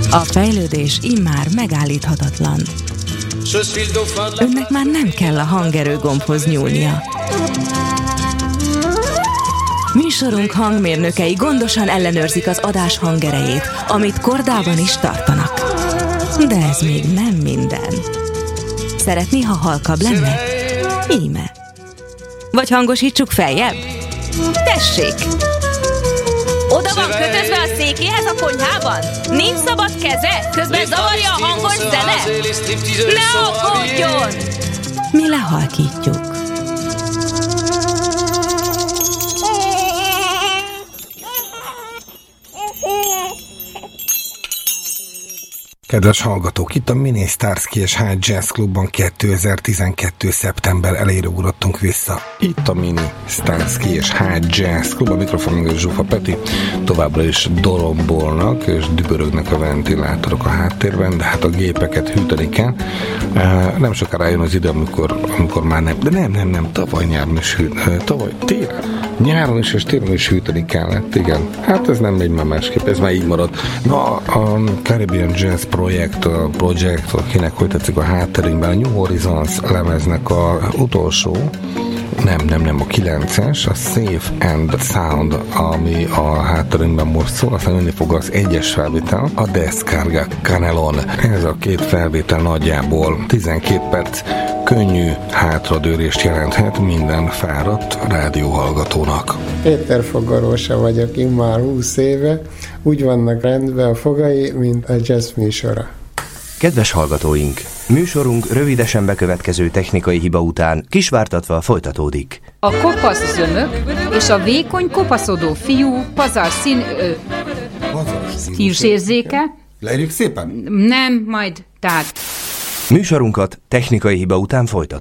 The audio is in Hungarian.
A fejlődés immár megállíthatatlan. Önnek már nem kell a hangerő gombhoz nyúlnia. Műsorunk hangmérnökei gondosan ellenőrzik az adás hangerejét, amit kordában is tartanak. De ez még nem minden. Szeretné, ha halkabb lenne? Íme. Vagy hangosítsuk feljebb? Tessék! Oda van kötözve a székéhez a konyhában? Nincs szabad keze? Közben zavarja a hangos zene? Ne aggódjon! Mi lehalkítjuk. Kedves hallgatók, itt a Mini Starsky és High Jazz Klubban 2012. szeptember elejére ugrottunk vissza. Itt a Mini Starsky és High Jazz Klub, a mikrofon Zsufa Peti, továbbra is dorombolnak és dübörögnek a ventilátorok a háttérben, de hát a gépeket hűteni kell. Nem sokára jön az idő, amikor már nem, de nem, tavaly nyáron is tavaly télen. Nyáron is és télen is hűteni kellett, igen. Hát ez nem megy már másképp, ez már így marad. Na, a Caribbean Jazz Project, akinek hogy tetszik a hátterünkben, a New Horizons lemeznek a utolsó, nem, a 9-es, a Safe and Sound, ami a hátterünkben most szól, aztán jönni fog az 1-es felvétel, a Descarga Canelon. Ez a két felvétel nagyjából 12 perc könnyű hátradőrést jelenthet minden fáradt rádióhallgatónak. Péter Fogarósa vagyok, immár 20 éve, úgy vannak rendben a fogai, mint a jazz műsora. Kedves hallgatóink! Műsorunk rövidesen bekövetkező technikai hiba után kisvártatva folytatódik. A kopasz zömök és a vékony kopaszodó fiú pazar stílusérzéke. Leírjuk szépen? Nem, majd, tehát... Műsorunkat technikai hiba után folytatódik.